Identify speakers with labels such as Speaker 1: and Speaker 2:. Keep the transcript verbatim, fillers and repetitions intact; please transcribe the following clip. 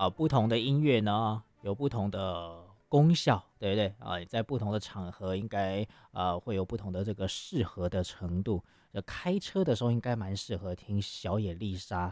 Speaker 1: 啊，不同的音乐呢有不同的功效，对不对啊？在不同的场合应该呃会有不同的这个适合的程度。呃开车的时候应该蛮适合听小野丽莎